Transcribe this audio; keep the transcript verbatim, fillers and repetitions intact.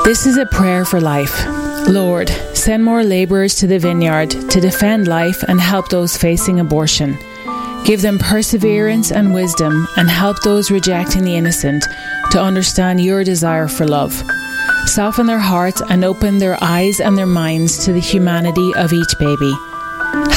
This is a prayer for life. Lord, send more labourers to the vineyard to defend life and help those facing abortion. Give them perseverance and wisdom, and help those rejecting the innocent to understand your desire for love. Soften their hearts and open their eyes and their minds to the humanity of each baby.